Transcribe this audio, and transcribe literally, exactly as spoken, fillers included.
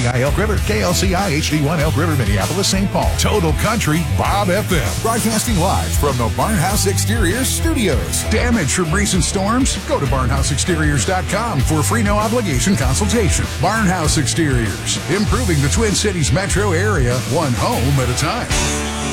C I Elk River, K L C I H D one Elk River, Minneapolis, Saint Paul. Total Country Bob F M. Broadcasting live from the Barnhouse Exteriors studios. Damage from recent storms? Go to barnhouse exteriors dot com for a free no obligation consultation. Barnhouse Exteriors, improving the Twin Cities metro area, one home at a time.